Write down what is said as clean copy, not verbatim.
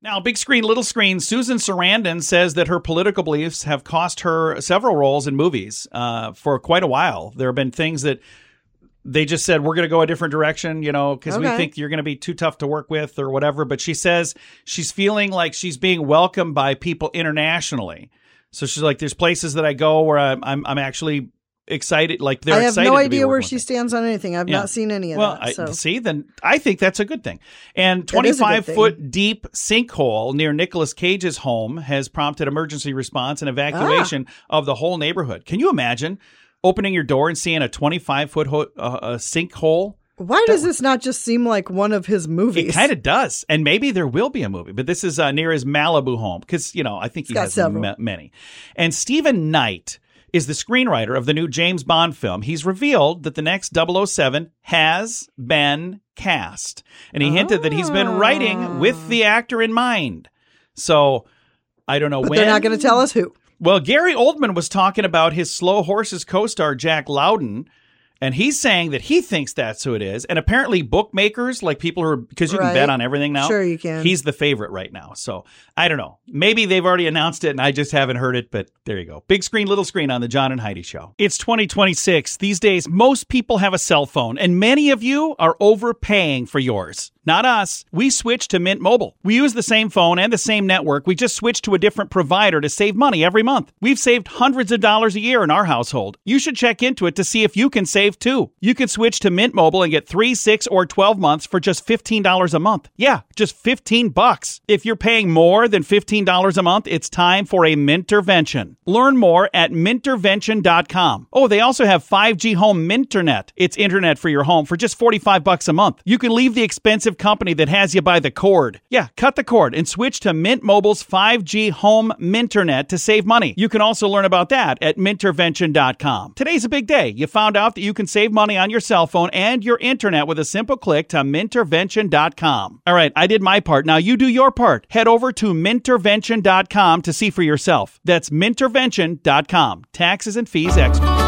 Now, big screen, little screen, Susan Sarandon says that her political beliefs have cost her several roles in movies for quite a while. There have been things that they just said, we're going to go a different direction, because we think you're going to be too tough to work with or whatever. But she says she's feeling like she's being welcomed by people internationally. So she's like, there's places that I go where I'm actually excited. Like they're excited. I have no idea where she stands on anything. I've not seen any of that. Well, see, then I think that's a good thing. And 25-foot deep sinkhole near Nicolas Cage's home has prompted emergency response and evacuation of the whole neighborhood. Can you imagine opening your door and seeing a 25-foot sinkhole? Why does this not just seem like one of his movies? It kind of does. And maybe there will be a movie, but this is near his Malibu home because, I think he has many. And Stephen Knight is the screenwriter of the new James Bond film. He's revealed that the next 007 has been cast. And he hinted that he's been writing with the actor in mind. So I don't know when. They're not going to tell us who. Well, Gary Oldman was talking about his Slow Horses co-star Jack Lowden. And he's saying that he thinks that's who it is. And apparently bookmakers, like people who are, because you can bet on everything now. Sure you can. He's the favorite right now. So I don't know. Maybe they've already announced it and I just haven't heard it, but there you go. Big screen, little screen on the John and Heidi Show. It's 2026. These days, most people have a cell phone and many of you are overpaying for yours. Not us. We switched to Mint Mobile. We use the same phone and the same network. We just switched to a different provider to save money every month. We've saved hundreds of dollars a year in our household. You should check into it to see if you can save too. You can switch to Mint Mobile and get 3, 6, or 12 months for just $15 a month. Yeah, just $15. If you're paying more than $15 a month, it's time for a Mintervention. Learn more at Mintervention.com. Oh, they also have 5G Home Minternet. It's internet for your home for just $45 a month. You can leave the expensive company that has you by the cord. Yeah, cut the cord and switch to Mint Mobile's 5G Home Minternet to save money. You can also learn about that at Mintervention.com. Today's a big day. You found out that you can save money on your cell phone and your internet with a simple click to Mintervention.com. All right, I did my part. Now you do your part. Head over to Mintervention.com to see for yourself. That's Mintervention.com. Taxes and fees extra.